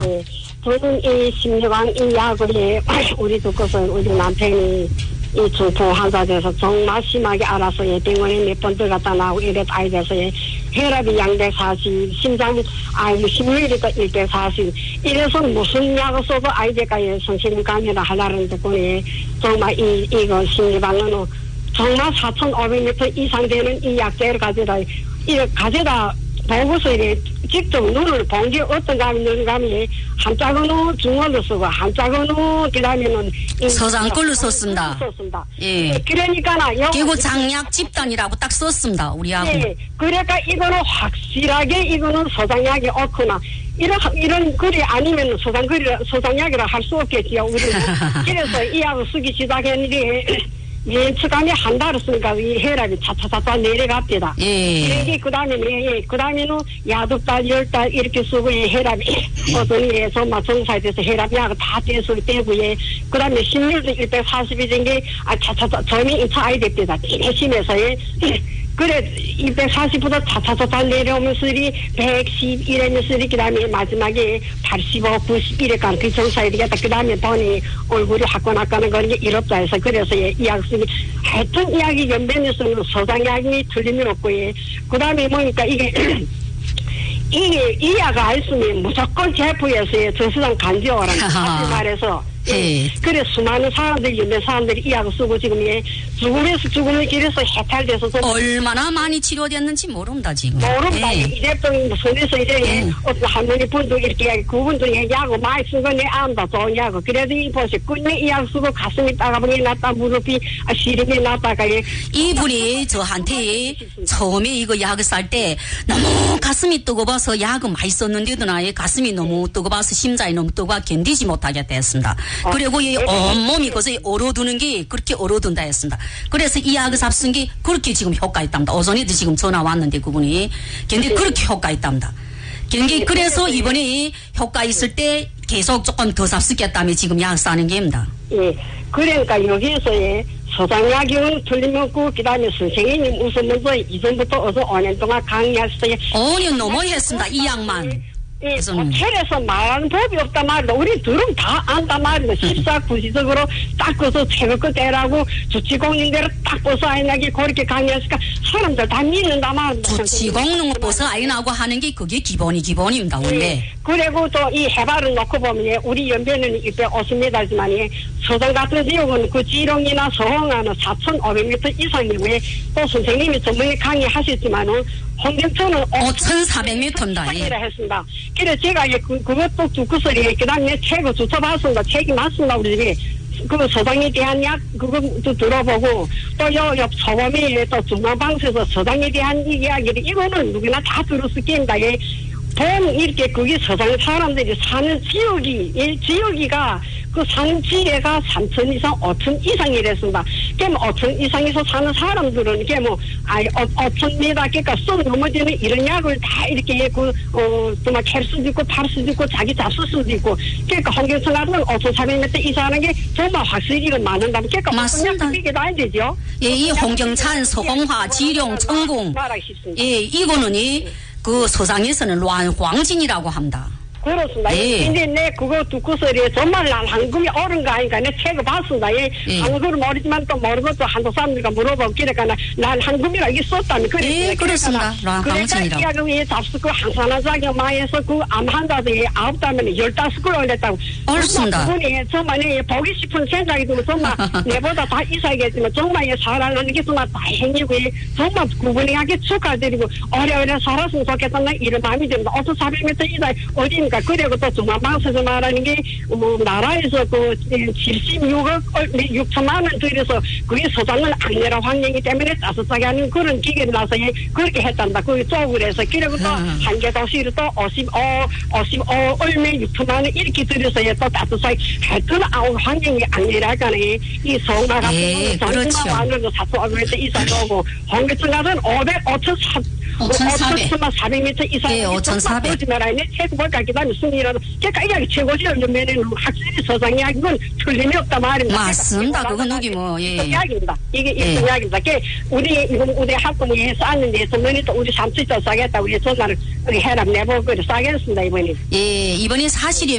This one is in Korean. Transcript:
네, 저는 이 심리관 이 약을 우리 듣고서 우리 남편이 이 중풍 환자 돼서 정말 심하게 알아서 병원에 몇 번 들어갔다 나오고 이래 아이 돼서 혈압이 240, 심장이 심률이도 140 이래서 무슨 약을 써도 아이들과 성심감이라 하려는 덕분에 정말 이거 심리방은 정말 4,500m 이상 되는 이 약재를 가져다 보고서 직접 눈을 본 게 어떤 감이 한 짝은 중얼로 쓰고 한 짝은 그다음에는 서장 걸로 썼습니다. 예. 그러니까 그리고 장약 집단이라고 딱 썼습니다. 우리하고. 예. 그러니까 이거는 확실하게 이거는 서장약이 없구나. 이런 글이 아니면 서장약이라 할 수 없겠지요. 우리는. 그래서 이 약을 쓰기 시작했는데 면치감이 한 달을 쓰니까 이 혈압이 차차차차 내려갑니다. 예. 그다음에는 야득달, 열달 이렇게 쓰고 혈압이 어떤 정말 정상에 돼서 혈압 약을 다 떼고 그다음에 심률도 140이 된 게 차차차 점이 인차이 됩니다. 심해서 그래 240보다 차차차차 내려오면서 110 이러면서 그다음에 마지막에 85, 90 이래간 그 정상이 되겠다. 그다음에 보니 얼굴이 화끈화끈한 건 이롭다 해서 그래서 이 약 쓰기 하여튼 약이 연변에서는 소장약이 틀림이 없고 그다음에 뭐니까 이게 이 약을 알 수면 무조건 제포에서 저수장 간지오라는 다시 말해서 그래 수많은 사람들이 유명 사람들이 이 약을 쓰고 지금 죽음에서 죽음의 길에서 해탈돼서 얼마나 많이 치료됐는지 모른다 지금. 모른다. 이제부터 손에서 어떤 할머니 분도 이렇게 그분도 약을 많이 쓰고 내 암다 좋은 약을 그래도 이 보시 꾼에 이 약 쓰고 가슴이 따가분이 났다 무릎이 시름이 났다가 이분이 저한테 처음에 이거 약을 쌀 때 너무 가슴이 뜨거워서 약을 많이 썼는데도 나의 가슴이 너무 뜨거워서 심장이 너무 뜨거워 견디지 못하겠다 했습니다. 그리고 이 온몸이 거기서 얼어두는 게 그렇게 얼어둔다 했습니다. 그래서 이 약을 잡순 게 그렇게 지금 효과 있답니다. 오전에도 지금 전화 왔는데 그분이 근데 그렇게 효과 있답니다. 그래서 이번에 효과 있을 때 계속 조금 더 잡수겠다며 지금 약 사는 게입니다. 예. 그러니까 여기에서 소장약은 틀림없고 그다음에 선생님 우선 먼저 이전부터 어서 5년 동안 강의했어요. 5년 넘어 했습니다. 이 약만. 호텔에서 말하는 법이 없단 말이다. 우리 둘은 다 안단 말이다. 십사구시적으로 딱 꺼서 태극거 대라고 주치공인대로 딱 벗어 아이나게 그렇게 강의했으니까 사람들 다 믿는단 말이다. 주치공 벗어 아이나고 하는 게 그게 기본입니다. 원래. 그리고 또 이 해발을 놓고 보면 우리 연변은 250m지만 서장 같은 지역은 그 지룡이나 서홍하는 4,500m 이상이고 또 선생님이 전문에 강의하셨지만은 홍경천은 5,400m입니다. 했습니다. 그래서 제가 그것도 듣고서 그 다음에 책을 주쳐봤습니다. 책이 맞습니다. 우리 집에. 그 서장에 대한 약 그것도 들어보고 또 요 소범이 또 중앙방송에서 서장에 대한 이야기를 이거는 누구나 다 들었을 겁니다. 본 이렇게 거기 서장 사람들이 사는 지역이가 그 사는 지대가 3천 이상, 5천 이상이랬습니다. 그럼 5천 이상에서 사는 사람들은 이게 5천 m 그러니까 쏙 넘어지는 이런 약을 다 이렇게 정말 캘 수도 있고 팔 수도 있고 자기 잡수 수도 있고 그러니까 홍경천 같은 5,400m 이상하는 게 정말 확실히 이건 맞는다면 그러니까 맞습니다. 그게 다 안 되죠. 이 홍경찬, 서홍화, 지룡, 천궁 이거는 그 소장에서는 란황진이라고 합니다. 그렇습니다. 근데 그거 듣고서 정말 난 한국이 옳은가 아닌가 내 책을 봤습니다. 한국을 모르지만 또 모르고 또 한국 사람들과 물어보고 그러니까 난 한국이라 이게 썼다면 그렇습니다. 그러니까 이야기 잡수고 항산화작용 많이 해서 그 암 환자들이 9달면 15그릇 올렸다고. 옳습니다. 그분이 정말 보기 싶은 생각이 들고 정말 내보다 다 이사야겠지만 정말 살아가는 게 정말 다행이고 정말 그분에게 축하드리고 오래오래 살았으면 좋겠다는 이런 마음이 듭니다. 5,400m 이상 어디 그리고 또 중앙방송에서 말하는 게 나라에서 그 76억 6천만 원 들여서 그게 소장은 악내라 환경이기 때문에 따뜻하게 하는 그런 기계를 나서 그렇게 했단다. 그게 쪽을 해서 그리고 또 한 개 도시로 또 55 얼마 6천만 원 이렇게 들여서 또 따뜻하게 하여튼 환경이 악내라가네 이 소마 같은 경우는 정말 완전히 4,500m 이상 오고 홍계천 같은 500, 5,400 5,400. 5,400m 이상. 예, 5,400. 보지 말아야 돼. 최고 볼까 기다려 승리라도. 제가 이야기 최고죠. 요면에는 학생이 서상 이야기 그건 틀림이 없다 말입니다. 맞습니다. 그건 누기 뭐, 예. 이야기입니다. 이게 예. 이야기입니다. 우리 학부모에 쌓는 데서 너희 또 우리 삼촌 더 싸겠다. 우리 전화를 해라 내보고 싸겠습니다 이번에. 예, 이번에 사실이